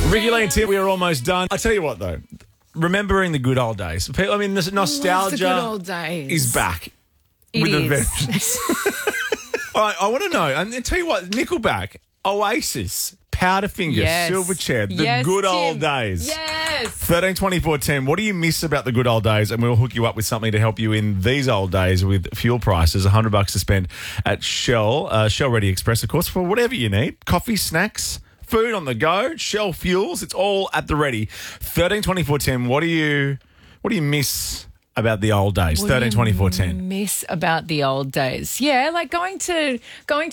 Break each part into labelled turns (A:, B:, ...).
A: Ricky Lee and Tim, we are almost done. I tell you what, though, remembering the good old days. I mean, the nostalgia
B: the good old days.
A: is back
B: It
A: with a
B: is.
A: vengeance. All right, I want to know, and tell you what, Nickelback, Oasis, Powderfinger,
B: Yes.
A: Silverchair, the
B: Yes,
A: good
B: Tim.
A: old days.
B: Yes.
A: 13 24 10. What do you miss about the good old days? And we'll hook you up with something to help you in these old days with fuel prices. $100 to spend at Shell, Shell Ready Express, of course, for whatever you need. Coffee, snacks, food on the go, Shell fuels. It's all at the ready. 13 24 10. What do you miss about the old days? 13 24 10.
B: Miss about the old days. Yeah, like going to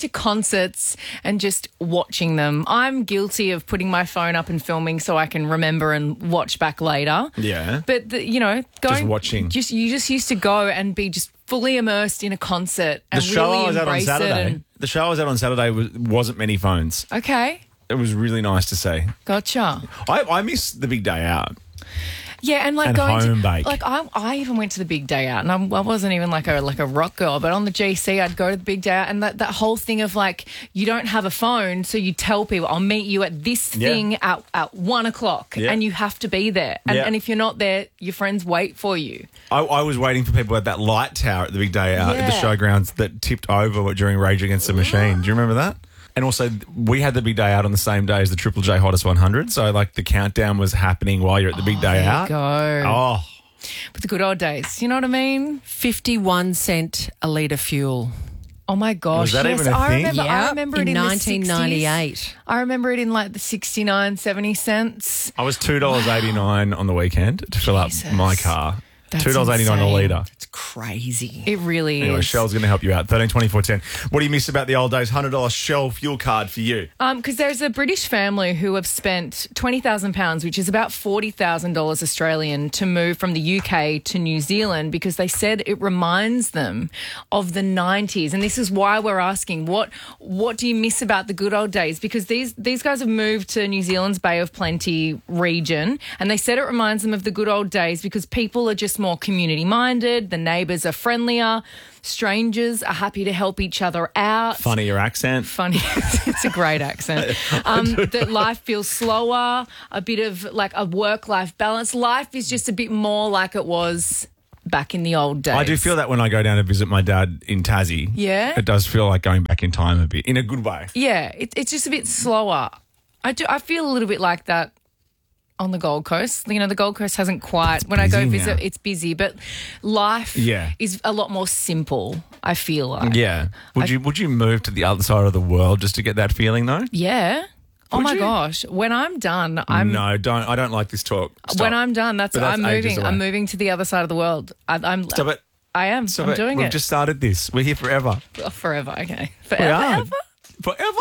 B: concerts and just watching them. I'm guilty of putting my phone up and filming so I can remember and watch back later.
A: Yeah.
B: But going
A: watching.
B: You just used to go and be just fully immersed in a concert and
A: The show
B: really
A: I was at on
B: embrace
A: Saturday.
B: it.
A: The show I was at on Saturday wasn't many phones.
B: Okay,
A: It was really nice to see.
B: gotcha.
A: I miss the big day out.
B: Yeah, and like
A: And
B: going
A: home
B: to
A: bake.
B: like I even went to the big day out, and I wasn't even like a rock girl, but on the GC I'd go to the big day out, and that whole thing of like you don't have a phone, so you tell people I'll meet you at this thing at 1 o'clock,
A: Yeah.
B: and you have to be there, and,
A: Yeah.
B: and if you're not there, your friends wait for you.
A: I was waiting for people at that light tower at the big day out at the
B: Yeah.
A: showgrounds that tipped over during Rage Against the Machine. Do you remember that? And also, we had the big day out on the same day as the Triple J Hottest 100. So, like, the countdown was happening while you're at the big day out.
B: Go.
A: Oh,
B: But the good old days, you know what I mean?
C: 51 cent a litre fuel.
B: Oh my gosh!
A: Was that
B: yes,
A: even a
B: I
A: thing?
B: remember. I
C: Yep,
B: remember
C: in
B: it in
C: 1998.
B: The 60s. I remember it in like the 69, 70 cents.
A: I was $2.89 on the weekend to fill up
B: Jesus.
A: my car.
B: That's
A: $2.89 a
B: insane.
A: litre.
C: It's crazy.
B: It really
A: Anyway,
B: is.
A: Shell's going to help you out. 13 24 10. What do you miss about the old days? $100 Shell fuel card for you.
B: Because there's a British family who have spent £20,000, which is about $40,000 Australian, to move from the UK to New Zealand because they said it reminds them of the 90s. And this is why we're asking, what do you miss about the good old days? Because these guys have moved to New Zealand's Bay of Plenty region, and they said it reminds them of the good old days because people are just more community-minded, the neighbours are friendlier, strangers are happy to help each other out.
A: Funnier accent.
B: Funny. It's a great accent. That life feels slower, a bit of like a work-life balance. Life is just a bit more like it was back in the old days.
A: I do feel that when I go down to visit my dad in Tassie.
B: Yeah?
A: It does feel like going back in time a bit, in a good way.
B: Yeah, it's just a bit slower. I feel a little bit like that on the Gold Coast. You know, the Gold Coast hasn't quite, when I go
A: busy
B: visit,
A: now.
B: it's busy, but life
A: Yeah.
B: is a lot more simple, I feel like.
A: Yeah. Would you move to the other side of the world just to get that feeling though?
B: Yeah. Oh
A: Would
B: my
A: you?
B: gosh. When I'm done,
A: No, I don't like this talk. Stop.
B: When I'm done,
A: But that's
B: I'm
A: ages
B: moving.
A: away.
B: I'm moving to the other side of the world. I'm
A: Stop it.
B: I am.
A: Stop
B: I'm
A: it.
B: doing
A: We've
B: it.
A: just started this. We're here forever.
B: Oh, forever. Okay.
A: We
B: Forever.
A: are.
B: Ever?
A: Forever.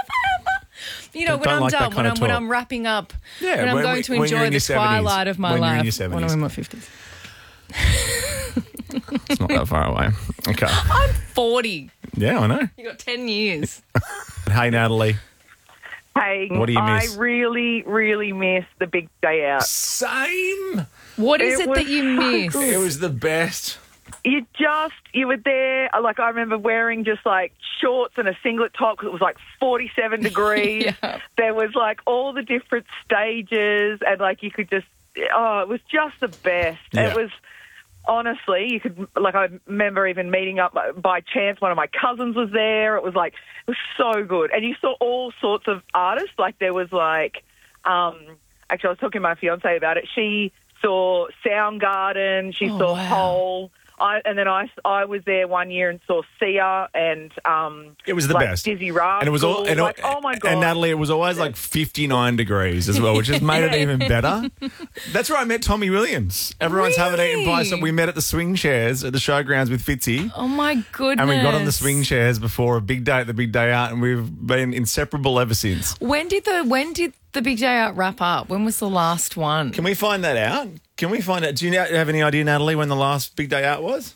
B: You know, when
A: Don't
B: I'm
A: like that
B: done,
A: kind of
B: when
A: talk.
B: I'm wrapping up,
A: Yeah,
B: when I'm
A: when-
B: going to
A: when you're
B: enjoy
A: in
B: the
A: your 70s.
B: twilight of my
A: When you're in
B: life,
A: your
B: when I'm
A: 70s.
B: in my 50s.
A: It's not that far away. Okay.
B: I'm 40.
A: Yeah, I know.
B: You got 10 years.
A: Hey, Natalie.
D: Hey,
A: What do you miss?
D: I really, really miss the big day out.
A: Same.
B: What is
D: It
B: it
D: was
B: that you miss?
A: It was the best.
D: You were there, like I remember wearing just like shorts and a singlet top because it was like 47 degrees.
B: Yeah.
D: There was like all the different stages and like you could just, it was just the best.
A: Yeah.
D: It was, honestly, you could, like I remember even meeting up by chance, one of my cousins was there. It was like, it was so good. And you saw all sorts of artists. Like there was like, actually I was talking to my fiance about it. She saw Soundgarden, she saw
B: wow.
D: Hole. And then I was there one year and saw Sia and
A: It was the
D: like
A: best.
D: Dizzy Rascal.
A: And it was all, and,
D: like, oh my god!
A: And Natalie, it was always like 59 degrees as well, which just made it even better. That's where I met Tommy Williams. Everyone's having it in
B: Really?
A: So we met at the swing chairs at the showgrounds with Fitzy.
B: Oh, my goodness.
A: And we got on the swing chairs before a big day at the big day out, and we've been inseparable ever since.
B: When did the big day out wrap up? When was the last one?
A: Can we find that out? Do you have any idea, Natalie, when the last big day out was?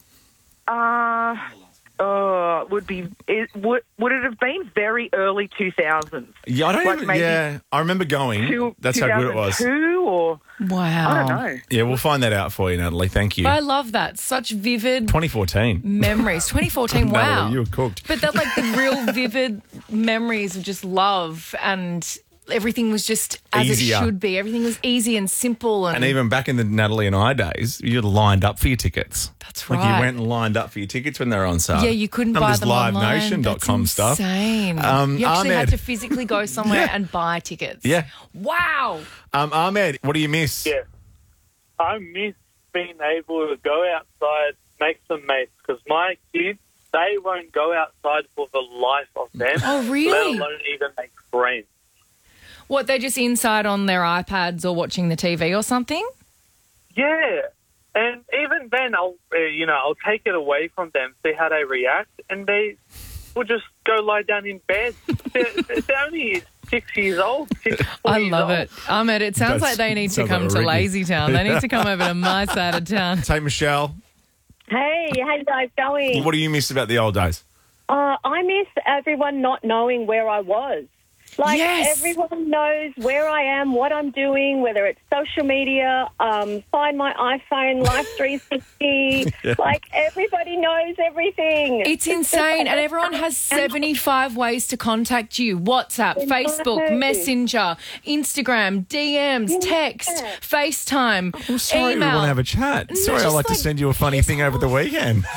D: Would it have been very early 2000s?
A: Yeah, I don't
D: Like
A: even.
D: maybe
A: Yeah, I remember going. That's how good it was.
D: 2002 or
B: Wow.
D: I don't know.
A: Yeah, we'll find that out for you, Natalie. Thank you.
B: I love that. Such vivid
A: 2014.
B: memories. 2014, wow.
A: Natalie, you were cooked.
B: But they're like the real vivid memories of just love and everything was just as
A: Easier.
B: it should be. Everything was easy and simple.
A: And even back in the Natalie and I days, you lined up for your tickets.
B: That's
A: Like
B: right.
A: you went and lined up for your tickets when they were on sale.
B: Yeah, you couldn't
A: None
B: buy
A: of this
B: them online.
A: LiveNation.com
B: That's
A: stuff.
B: insane. You actually
A: Ahmed.
B: had to physically go somewhere
A: Yeah.
B: and buy tickets.
A: Yeah.
B: Wow.
A: Ahmed, what do you miss?
E: Yeah. I miss being able to go outside, make some mates, because my kids, they won't go outside for the life of them.
B: Oh, really?
E: Let alone even make friends.
B: What, they're just inside on their iPads or watching the TV or something?
E: Yeah. And even then, I'll take it away from them, see how they react, and they will just go lie down in bed. They're only 6 years old. 4
B: I
E: years
B: love
E: old.
B: it. Ahmed, it sounds like they need to
A: sounds
B: come
A: like
B: to
A: Ricky.
B: Lazy Town. They need to come over to my side of town.
A: Hey, Michelle,
F: Hey, how you guys going?
A: what do you miss about the old days?
F: I miss everyone not knowing where I was. Like,
B: Yes.
F: everyone knows where I am, what I'm doing, whether it's social media, find my iPhone, Life 360. Like, everybody knows everything.
B: It's insane. And everyone has 75 ways to contact you. WhatsApp, Facebook, Messenger, Instagram, DMs, text, FaceTime,
A: I'm sorry
B: email.
A: we want to have a chat. Sorry, I'd
B: just
A: like to
B: like-
A: send you a funny thing over the weekend.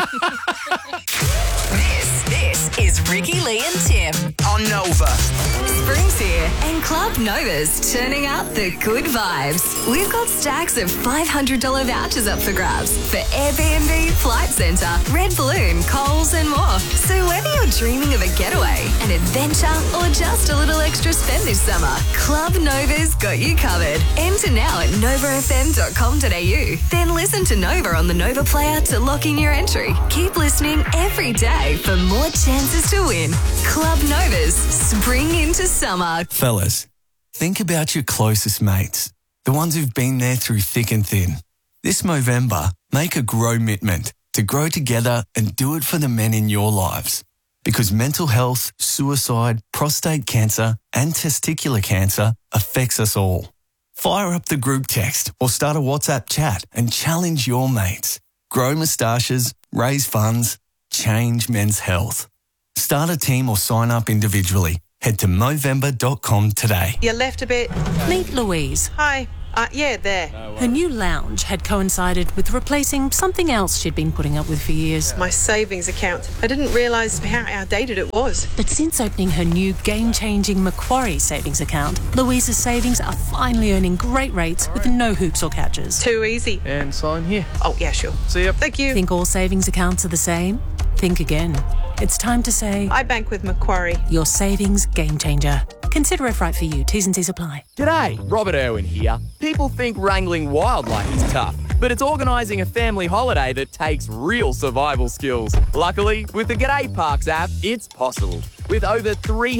G: This is Ricky, Lee and Tim.
H: On Nova.
G: Spring's here and Club Nova's turning up the good vibes. We've got stacks of $500 vouchers up for grabs for Airbnb, Flight Centre, Red Balloon, Coles and more. So whether you're dreaming of a getaway, an adventure or just a little extra spend this summer, Club Nova's got you covered. Enter now at novafm.com.au. Then listen to Nova on the Nova player to lock in your entry. Keep listening every day for more chances to win. Club Nova's Spring into Summer.
H: Fellas, think about your closest mates, the ones who've been there through thick and thin. This Movember, make a growmitment to grow together and do it for the men in your lives. Because mental health, suicide, prostate cancer and testicular cancer affects us all. Fire up the group text or start a WhatsApp chat and challenge your mates. Grow moustaches, raise funds, change men's health. Start a team or sign up individually. Head to Movember.com today.
I: You left a bit.
C: Meet Louise.
I: Hi. Yeah, there.
C: Her new lounge had coincided with replacing something else she'd been putting up with for years.
I: My savings account. I didn't realise how outdated it was.
C: But since opening her new game-changing Macquarie savings account, Louise's savings are finally earning great rates with no hoops or catches.
I: Too easy.
J: And sign here.
I: Oh, yeah, sure.
J: See ya.
I: Thank you.
C: Think all savings accounts are the same? Think again. It's time to say,
I: I bank with Macquarie.
C: your savings game changer. Consider if right for you. T's and C's apply.
J: G'day, Robert Irwin here. People think wrangling wildlife is tough, but it's organising a family holiday that takes real survival skills. Luckily, with the G'day Parks app, it's possible. With over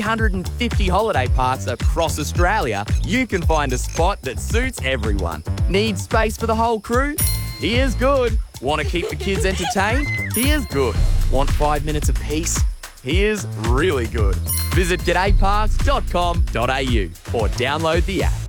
J: 350 holiday parks across Australia, you can find a spot that suits everyone. Need space for the whole crew? Here's good. Want to keep the kids entertained? Here's good. Want 5 minutes of peace? Here's really good. Visit g'dayparks.com.au or download the app.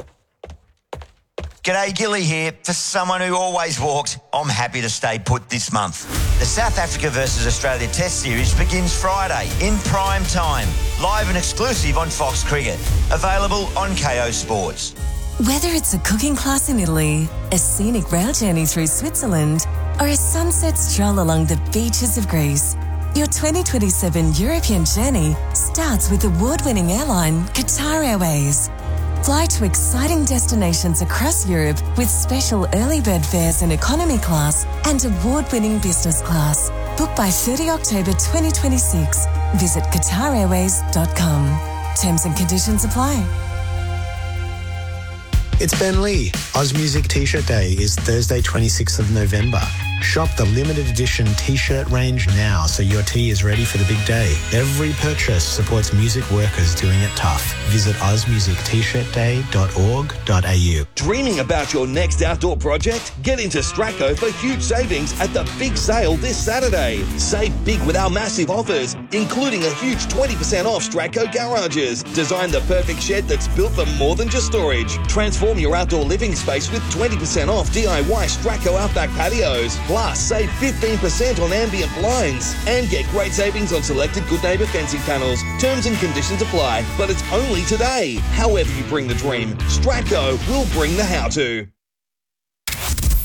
K: G'day, Gilly here. For someone who always walked, I'm happy to stay put this month. The South Africa versus Australia Test Series begins Friday in prime time, live and exclusive on Fox Cricket. Available on KO Sports.
G: Whether it's a cooking class in Italy, a scenic rail journey through Switzerland, or a sunset stroll along the beaches of Greece, your 2027 European journey starts with award-winning airline Qatar Airways. Fly to exciting destinations across Europe with special early bird fares in economy class and award-winning business class. Book by 30 October 2026. Visit QatarAirways.com. Terms and conditions apply.
L: It's Ben Lee. OzMusic T-shirt Day is Thursday, 26th of November. Shop the limited edition T-shirt range now so your tee is ready for the big day. Every purchase supports music workers doing it tough. Visit ozmusictshirtday.org.au.
M: Dreaming about your next outdoor project? Get into Stracco for huge savings at the big sale this Saturday. Save big with our massive offers, including a huge 20% off Stracco garages. Design the perfect shed that's built for more than just storage. Transform your outdoor living space with 20% off DIY Stracco Outback patios. Plus, save 15% on ambient blinds and get great savings on selected Good Neighbour fencing panels. Terms and conditions apply, but it's only today. However you bring the dream, Stratco will bring the how-to.